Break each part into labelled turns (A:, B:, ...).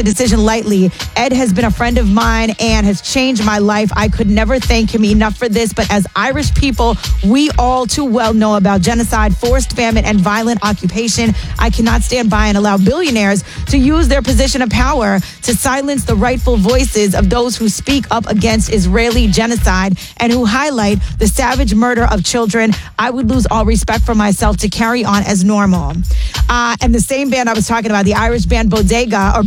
A: decision lightly. Ed has been a friend of mine and has changed my life. I could never thank him enough for this, but as Irish people, we all too well know about genocide, forced famine, and violent occupation. I cannot stand by and allow billionaires to use their position of power to silence the rightful voices of those who speak up against Israeli genocide and who highlight the savage murder of children. I would lose all respect for myself to carry on as normal. And the same band I was talking about, the Irish band Boga,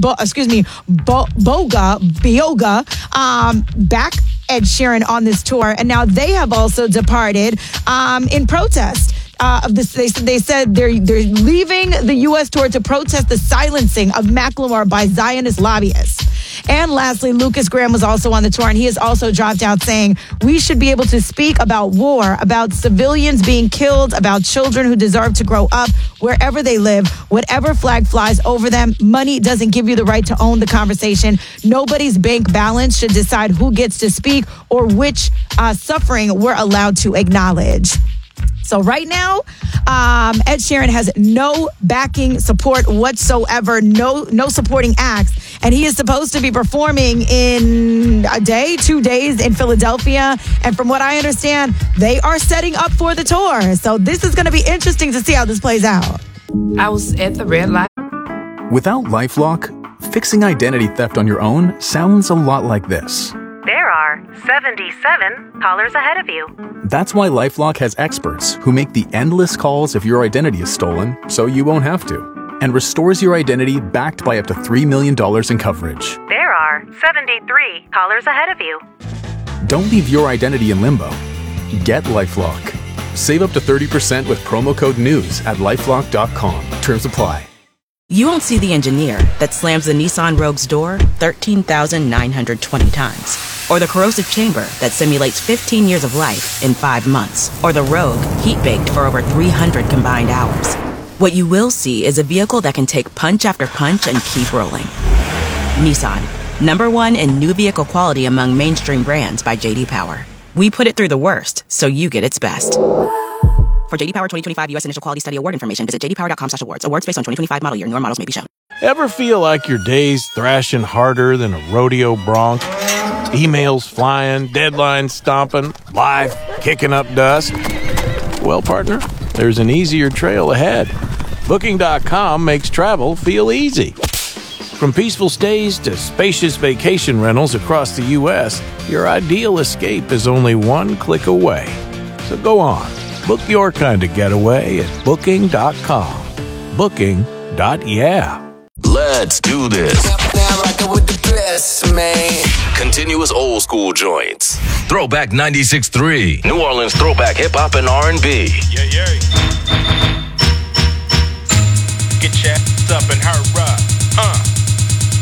A: back Ed Sheeran on this tour, and now they have also departed in protest of this. They said they're leaving the U.S. tour to protest the silencing of Macklemore by Zionist lobbyists. And lastly, Lucas Graham was also on the tour, and he has also dropped out saying we should be able to speak about war, about civilians being killed, about children who deserve to grow up wherever they live, whatever flag flies over them. Money doesn't give you the right to own the conversation. Nobody's bank balance should decide who gets to speak or which suffering we're allowed to acknowledge. So right now, Ed Sheeran has no backing support whatsoever, no supporting acts. And he is supposed to be performing in a day, 2 days in Philadelphia. And from what I understand, they are setting up for the tour. So this is going to be interesting to see how this plays out.
B: I was at the red light.
C: Without LifeLock, fixing identity theft on your own sounds a lot like this.
D: There are 77 callers ahead of you.
C: That's why LifeLock has experts who make the endless calls if your identity is stolen, so you won't have to, and restores your identity backed by up to $3 million in coverage.
D: There are 73 callers ahead of you.
C: Don't leave your identity in limbo. Get LifeLock. Save up to 30% with promo code NEWS at LifeLock.com. Terms apply.
E: You won't see the engineer that slams the Nissan Rogue's door 13,920 times. Or the corrosive chamber that simulates 15 years of life in 5 months. Or the Rogue heat-baked for over 300 combined hours. What you will see is a vehicle that can take punch after punch and keep rolling. Nissan, #1 in new vehicle quality among mainstream brands by J.D. Power. We put it through the worst, so you get its best. For J.D. Power 2025 U.S. Initial Quality Study Award information, visit jdpower.com/awards. Awards based on 2025 model year. Newer models may be shown.
F: Ever feel like your day's thrashing harder than a rodeo bronc? Emails flying, deadlines stomping, life kicking up dust? Well, partner, there's an easier trail ahead. Booking.com makes travel feel easy. From peaceful stays to spacious vacation rentals across the U.S., your ideal escape is only one click away. So go on. Book your kind of getaway at Booking.com. Booking.yeah.
G: Let's do this. Continuous old school joints. Throwback 96.3. New Orleans throwback hip hop and R&B.
H: Yeah. Get your ass up and hurry up.